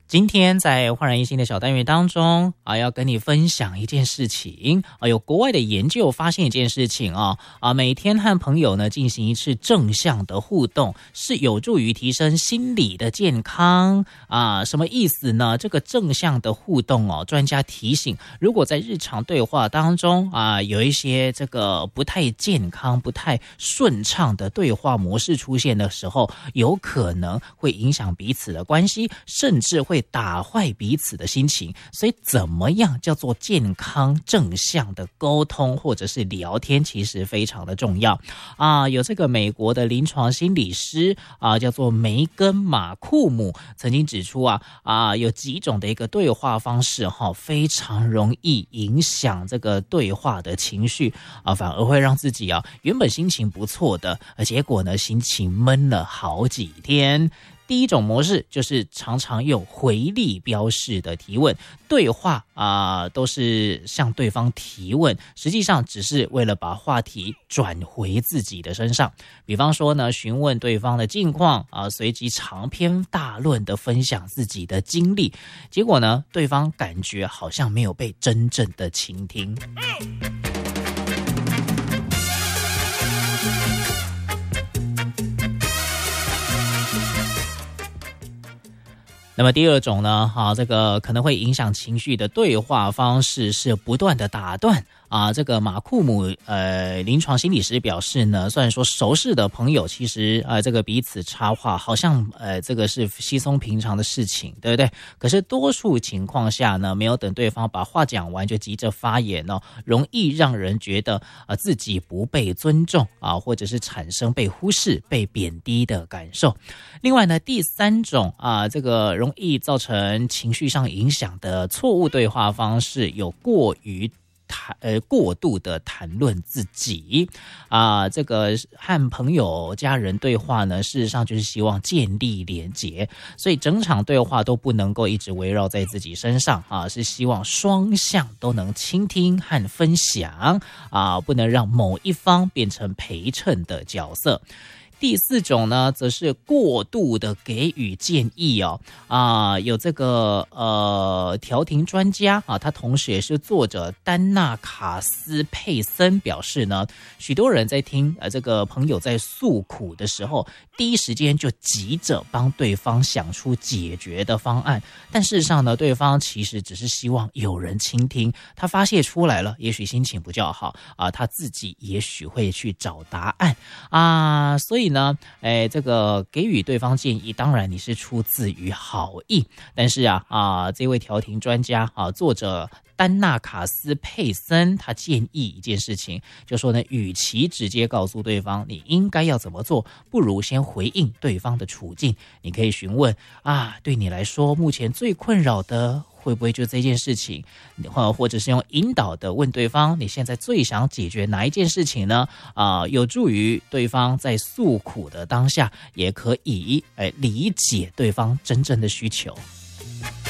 今天在焕然一新的小单元当中要跟你分享一件事情有国外的研究发现一件事情每天和朋友呢进行一次正向的互动是有助于提升心理的健康什么意思呢？这个正向的互动专家提醒，如果在日常对话当中有一些这个不太健康、不太顺畅的对话模式出现的时候，有可能会影响彼此的关系，甚至会打坏彼此的心情。所以怎么样叫做健康正向的沟通或者是聊天，其实非常的重要有这个美国的临床心理师叫做梅根马库姆曾经指出有几种的一个对话方式非常容易影响这个对话的情绪反而会让自己原本心情不错的结果呢心情闷了好几天。第一种模式就是常常用回力标式的提问，对话都是向对方提问，实际上只是为了把话题转回自己的身上。比方说呢，询问对方的近况随即长篇大论的分享自己的经历，结果呢，对方感觉好像没有被真正的倾听。那么第二种呢这个可能会影响情绪的对话方式是不断的打断这个马库姆临床心理师表示呢，虽然说熟识的朋友其实这个彼此插话好像这个是稀松平常的事情，对不对？可是多数情况下呢，没有等对方把话讲完就急着发言容易让人觉得自己不被尊重或者是产生被忽视、被贬低的感受。另外呢，第三种这个容易造成情绪上影响的错误对话方式有过度的谈论自己这个和朋友家人对话呢，事实上就是希望建立连结，所以整场对话都不能够一直围绕在自己身上是希望双向都能倾听和分享不能让某一方变成陪衬的角色。第四种呢，则是过度的给予建议有这个调停专家他同时也是作者丹纳卡斯佩森表示呢，许多人在听这个朋友在诉苦的时候，第一时间就急着帮对方想出解决的方案，但事实上呢，对方其实只是希望有人倾听，他发泄出来了，也许心情不较好他自己也许会去找答案所以呢这个给予对方建议，当然你是出自于好意，但是这位调停专家作者丹纳卡斯佩森他建议一件事情，就说呢，与其直接告诉对方你应该要怎么做，不如先回应对方的处境。你可以询问对你来说目前最困扰的会不会就这件事情，或者是用引导的问对方你现在最想解决哪一件事情呢有助于对方在诉苦的当下也可以理解对方真正的需求。